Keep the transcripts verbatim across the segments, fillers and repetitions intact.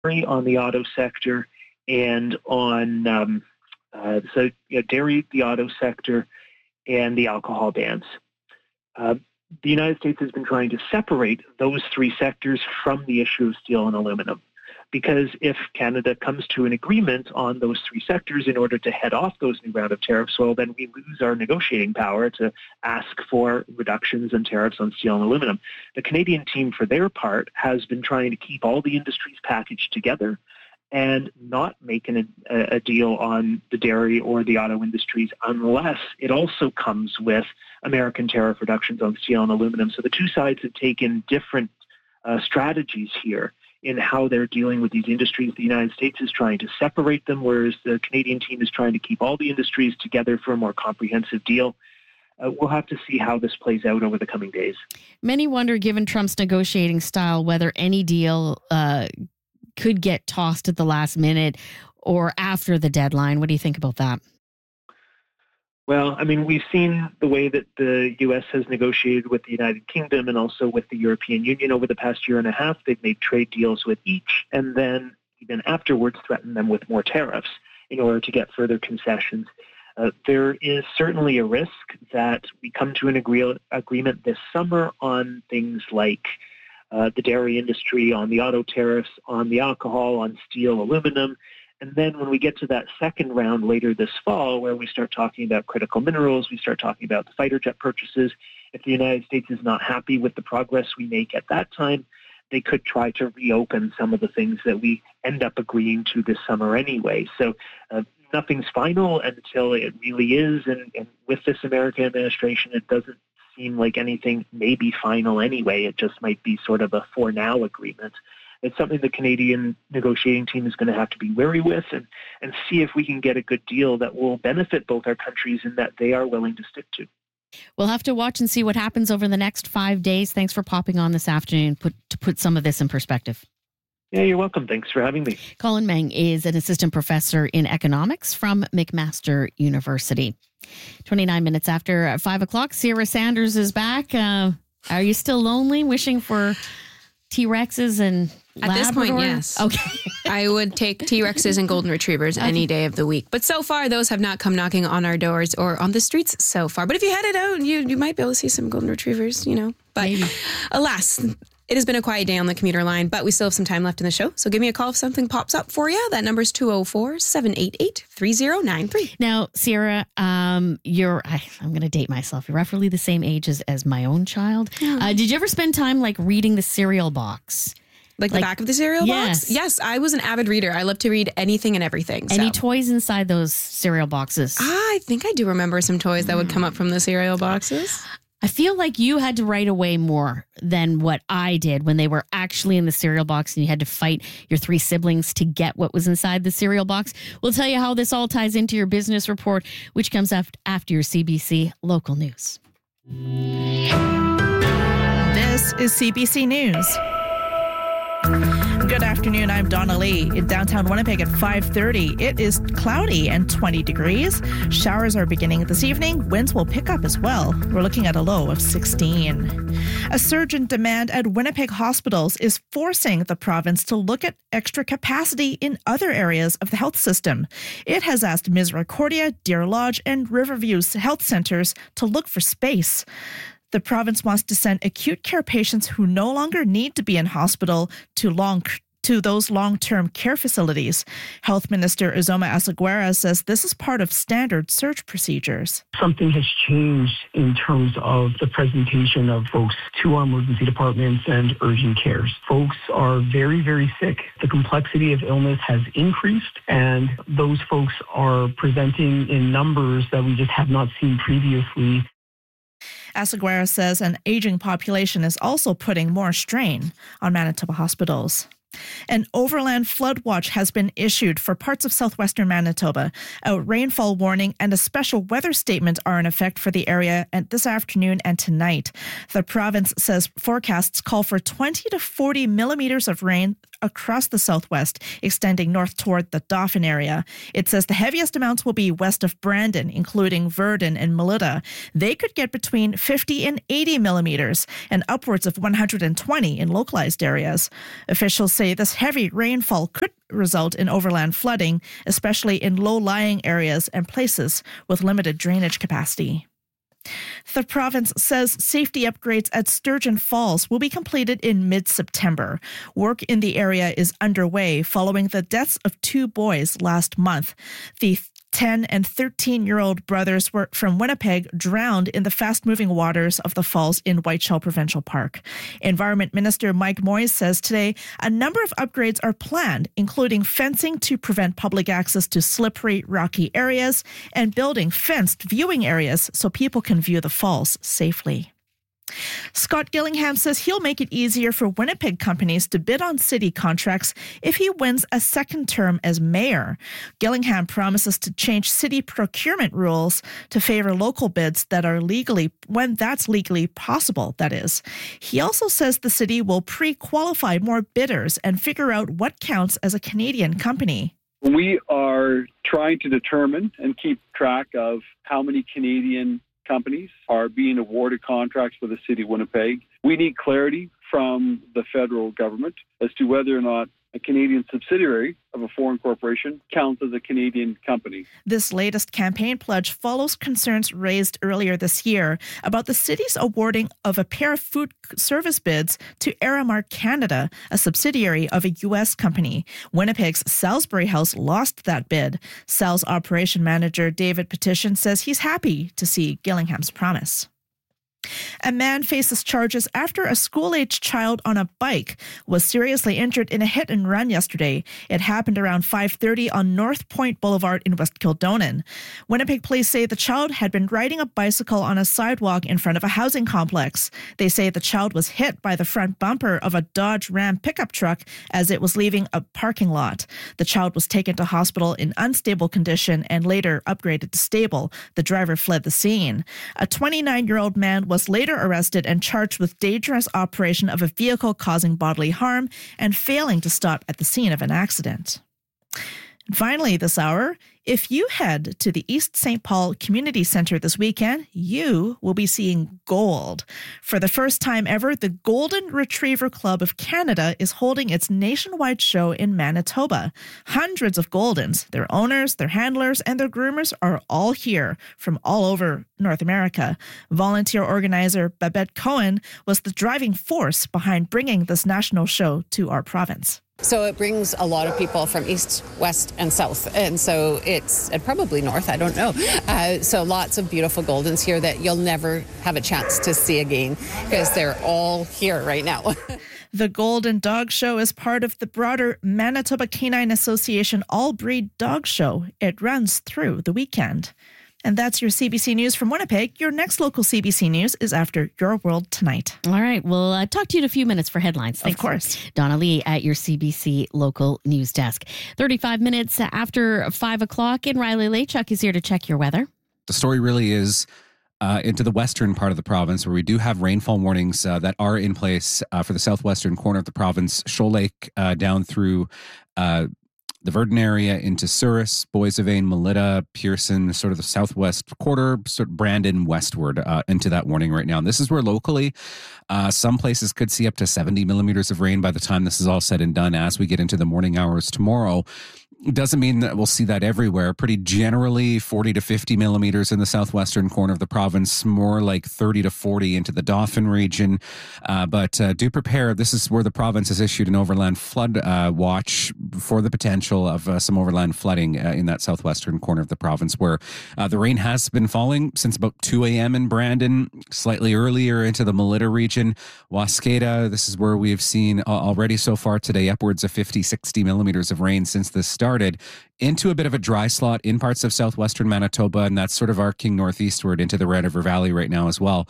on the auto sector and on um, uh, so you know, dairy, the auto sector, and the alcohol bans. Uh, the United States has been trying to separate those three sectors from the issue of steel and aluminum, because if Canada comes to an agreement on those three sectors in order to head off those new round of tariffs, well, then we lose our negotiating power to ask for reductions in tariffs on steel and aluminum. The Canadian team, for their part, has been trying to keep all the industries packaged together and not making a, a deal on the dairy or the auto industries unless it also comes with American tariff reductions on steel and aluminum. So the two sides have taken different uh, strategies here in how they're dealing with these industries. The United States is trying to separate them, whereas the Canadian team is trying to keep all the industries together for a more comprehensive deal. Uh, we'll have to see how this plays out over the coming days. Many wonder, given Trump's negotiating style, whether any deal uh, could get tossed at the last minute or after the deadline. What do you think about that? Well, I mean, we've seen the way that the U S has negotiated with the United Kingdom and also with the European Union over the past year and a half. They've made trade deals with each and then even afterwards threatened them with more tariffs in order to get further concessions. Uh, there is certainly a risk that we come to an agree- agreement this summer on things like uh, the dairy industry, on the auto tariffs, on the alcohol, on steel, aluminum. And then when we get to that second round later this fall, where we start talking about critical minerals, we start talking about the fighter jet purchases, if the United States is not happy with the progress we make at that time, they could try to reopen some of the things that we end up agreeing to this summer anyway. So uh, nothing's final until it really is. And, and with this American administration, it doesn't seem like anything may be final anyway. It just might be sort of a for now agreement. It's something the Canadian negotiating team is going to have to be wary with and, and see if we can get a good deal that will benefit both our countries and that they are willing to stick to. We'll have to watch and see what happens over the next five days. Thanks for popping on this afternoon put, to put some of this in perspective. Yeah, you're welcome. Thanks for having me. Colin Meng is an assistant professor in economics from McMaster University. twenty-nine minutes after five o'clock, Sierra Sanders is back. Uh, are you still lonely, wishing for T-Rexes and Labrador? At this point, yes. Okay. I would take T-Rexes and golden retrievers okay. any day of the week. But so far, those have not come knocking on our doors or on the streets so far. But if you headed out, you you might be able to see some golden retrievers, you know. But Maybe. alas, it has been a quiet day on the commuter line, but we still have some time left in the show. So give me a call if something pops up for you. That number is two oh four, seven eight eight, three oh nine three. Now, Sierra, um, you're, I, I'm going to date myself. You're roughly the same age as, as my own child. Yeah. Uh, did you ever spend time like reading the cereal box? Like, like the back of the cereal yes. box? Yes, I was an avid reader. I love to read anything and everything. So. Any toys inside those cereal boxes? I think I do remember some toys that would come up from the cereal boxes. I feel like you had to write away more than what I did when they were actually in the cereal box and you had to fight your three siblings to get what was inside the cereal box. We'll tell you how this all ties into your business report, which comes after your C B C local news. This is C B C News. Good afternoon, I'm Donna Lee. In downtown Winnipeg at five thirty, it is cloudy and twenty degrees. Showers are beginning this evening. Winds will pick up as well. We're looking at a low of sixteen. A surge in demand at Winnipeg hospitals is forcing the province to look at extra capacity in other areas of the health system. It has asked Misericordia, Deer Lodge, and Riverview's health centers to look for space. The province wants to send acute care patients who no longer need to be in hospital to long to those long-term care facilities. Health Minister Uzoma Asaguera says this is part of standard surge procedures. Something has changed in terms of the presentation of folks to our emergency departments and urgent cares. Folks are very, very sick. The complexity of illness has increased, and those folks are presenting in numbers that we just have not seen previously. Asaguera says an aging population is also putting more strain on Manitoba hospitals. An overland flood watch has been issued for parts of southwestern Manitoba. A rainfall warning and a special weather statement are in effect for the area and this afternoon and tonight. The province says forecasts call for twenty to forty millimeters of rain across the southwest, extending north toward the Dauphin area. It says the heaviest amounts will be west of Brandon, including Verdon and Melita. They could get between fifty and eighty millimeters and upwards of one hundred twenty in localized areas. Officials say this heavy rainfall could result in overland flooding, especially in low-lying areas and places with limited drainage capacity. The province says safety upgrades at Sturgeon Falls will be completed in mid-September. Work in the area is underway following the deaths of two boys last month. The ten and thirteen-year-old brothers were from Winnipeg drowned in the fast-moving waters of the falls in Whiteshell Provincial Park. Environment Minister Mike Moyes says today a number of upgrades are planned, including fencing to prevent public access to slippery, rocky areas and building fenced viewing areas so people can view the falls safely. Scott Gillingham says he'll make it easier for Winnipeg companies to bid on city contracts if he wins a second term as mayor. Gillingham promises to change city procurement rules to favor local bids that are legally, when that's legally possible, that is. He also says the city will pre-qualify more bidders and figure out what counts as a Canadian company. We are trying to determine and keep track of how many Canadian companies are being awarded contracts for the city of Winnipeg. We need clarity from the federal government as to whether or not a Canadian subsidiary of a foreign corporation counts as a Canadian company. This latest campaign pledge follows concerns raised earlier this year about the city's awarding of a pair of food service bids to Aramark Canada, a subsidiary of a U S company. Winnipeg's Salisbury House lost that bid. Sal's operation manager David Petition says he's happy to see Gillingham's promise. A man faces charges after a school-aged child on a bike was seriously injured in a hit-and-run yesterday. It happened around five thirty on North Point Boulevard in West Kildonan. Winnipeg police say the child had been riding a bicycle on a sidewalk in front of a housing complex. They say the child was hit by the front bumper of a Dodge Ram pickup truck as it was leaving a parking lot. The child was taken to hospital in unstable condition and later upgraded to stable. The driver fled the scene. A twenty-nine-year-old man was later arrested and charged with dangerous operation of a vehicle causing bodily harm and failing to stop at the scene of an accident. And finally this hour, if you head to the East Saint Paul Community Centre this weekend, you will be seeing gold. For the first time ever, the Golden Retriever Club of Canada is holding its nationwide show in Manitoba. Hundreds of Goldens, their owners, their handlers, and their groomers are all here from all over North America. Volunteer organizer Babette Cohen was the driving force behind bringing this national show to our province. So it brings a lot of people from east, west, and south, and so it's and probably north, I don't know. Uh, so lots of beautiful Goldens here that you'll never have a chance to see again because they're all here right now. The Golden Dog Show is part of the broader Manitoba Canine Association All-Breed Dog Show. It runs through the weekend. And that's your C B C News from Winnipeg. Your next local C B C News is after Your World Tonight. All right. We'll uh, talk to you in a few minutes for headlines. Thanks, of course. Donna Lee at your C B C local news desk. thirty-five minutes after five o'clock, and Riley Lachuk is here to check your weather. The story really is uh, into the western part of the province, where we do have rainfall warnings uh, that are in place uh, for the southwestern corner of the province, Shoal Lake uh, down through uh the Verdon area into Souris, Boissevain, Melita, Pearson, sort of the southwest quarter, sort of Brandon westward uh, into that warning right now. And this is where locally, uh, some places could see up to seventy millimeters of rain by the time this is all said and done as we get into the morning hours tomorrow. Doesn't mean that we'll see that everywhere. Pretty generally forty to fifty millimeters in the southwestern corner of the province, more like thirty to forty into the Dauphin region. Uh, but uh, do prepare. This is where the province has issued an overland flood uh, watch for the potential of uh, some overland flooding uh, in that southwestern corner of the province, where uh, the rain has been falling since about two a.m. in Brandon, slightly earlier into the Melita region. Wascada, this is where we have seen uh, already so far today upwards of fifty, sixty millimeters of rain since this started. Into a bit of a dry slot in parts of southwestern Manitoba, and that's sort of arcing northeastward into the Red River Valley right now as well.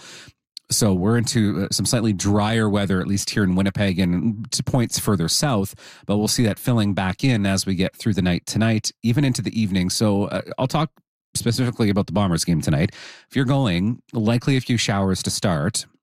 So we're into some slightly drier weather, at least here in Winnipeg and to points further south, but we'll see that filling back in as we get through the night tonight, even into the evening. So uh, I'll talk specifically about the Bombers game tonight. If you're going, likely a few showers to start.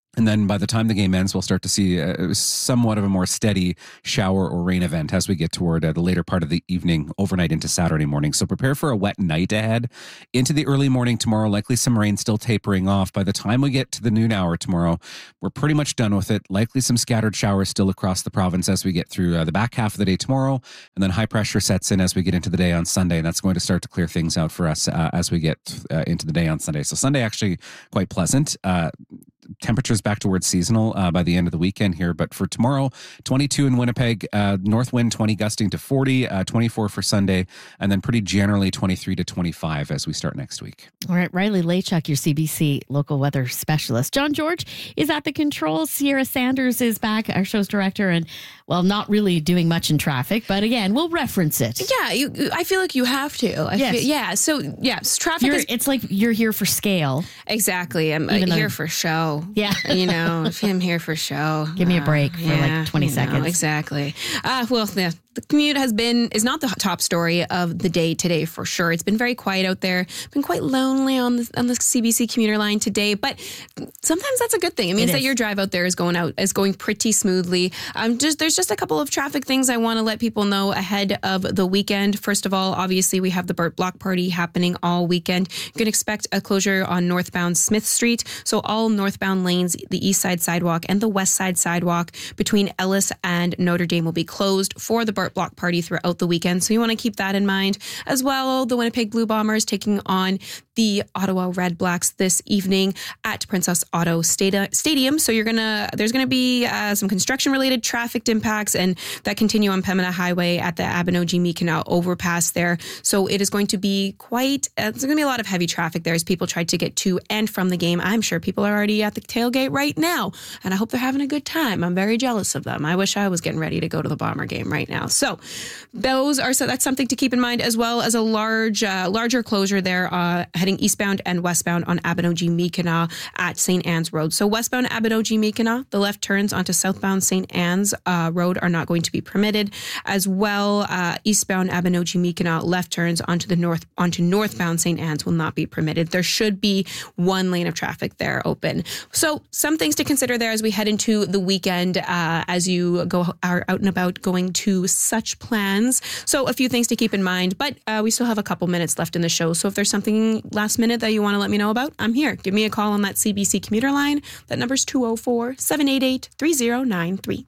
And then by the time the game ends, we'll start to see uh, somewhat of a more steady shower or rain event as we get toward uh, the later part of the evening, overnight into Saturday morning. So prepare for a wet night ahead. Into the early morning tomorrow, likely some rain still tapering off. By the time we get to the noon hour tomorrow, we're pretty much done with it. Likely some scattered showers still across the province as we get through uh, the back half of the day tomorrow. And then high pressure sets in as we get into the day on Sunday. And that's going to start to clear things out for us uh, as we get uh, into the day on Sunday. So Sunday actually quite pleasant. Uh, temperatures back towards seasonal uh, by the end of the weekend here. But for tomorrow, twenty-two in Winnipeg, uh, north wind twenty gusting to forty, uh, twenty-four for Sunday, and then pretty generally twenty-three to twenty-five as we start next week. All right, Riley Lachuk, your C B C local weather specialist. John George is at the controls. Sierra Sanders is back, our show's director, and well, not really doing much in traffic, but again, we'll reference it. Yeah, you, I feel like you have to. I yes. feel, yeah, so yeah, traffic you're, is... It's like you're here for scale. Exactly. I'm uh, though, here for show. Yeah. You know, I'm here for show. Give me a break for yeah, like twenty you know, seconds. Exactly. Uh, well, the, the commute has been, is not the top story of the day today for sure. It's been very quiet out there. Been quite lonely on the, on the C B C commuter line today, but sometimes that's a good thing. It means it that your drive out there is going out, is going pretty smoothly. Um, just There's just a couple of traffic things I want to let people know ahead of the weekend. First of all, obviously we have the Burt Block Party happening all weekend. You can expect a closure on northbound Smith Street. So all northbound lanes, the east side sidewalk and the west side sidewalk between Ellis and Notre Dame will be closed for the Burt Block Party throughout the weekend. So you want to keep that in mind. As well, the Winnipeg Blue Bombers taking on the Ottawa Red Blacks this evening at Princess Auto Stadium. So you're gonna there's gonna be uh, some construction related traffic impacts and that continue on Pembina Highway at the Abinogi-Meekinow overpass there. So it is going to be quite, uh, there's going to be a lot of heavy traffic there as people try to get to and from the game. I'm sure people are already at the tailgate right now, and I hope they're having a good time. I'm very jealous of them. I wish I was getting ready to go to the Bomber game right now. So those are, so that's something to keep in mind, as well as a large, uh, larger closure there uh, heading eastbound and westbound on Abinogi-Meekinow at Saint Anne's Road. So westbound Abinogi-Meekinow, the left turns onto southbound Saint Anne's uh, Road are not going to be permitted. As well, uh, eastbound Abinogi-Meekinow left turns onto the north onto northbound Saint Anne's will not be permitted. There should be one lane of traffic there open. So some things to consider there as we head into the weekend, uh, as you go are out and about going to such plans. So a few things to keep in mind, but uh, we still have a couple minutes left in the show. So if there's something last minute that you want to let me know about, I'm here. Give me a call on that C B C commuter line. That number's two oh four, seven eight eight, three oh nine three.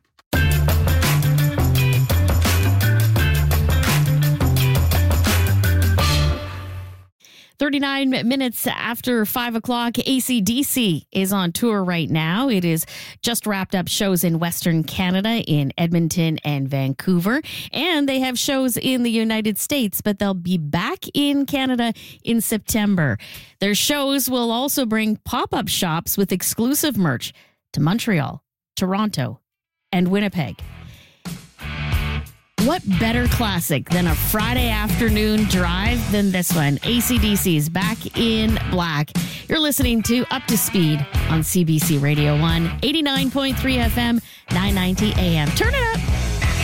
thirty-nine minutes after five o'clock, A C D C is on tour right now. It is just wrapped up shows in Western Canada, in Edmonton and Vancouver. And they have shows in the United States, but they'll be back in Canada in September. Their shows will also bring pop-up shops with exclusive merch to Montreal, Toronto, and Winnipeg. What better classic than a Friday afternoon drive than this one? A C D C's Back in Black. You're listening to Up to Speed on C B C Radio one, eighty-nine point three F M, nine ninety A M. Turn it up.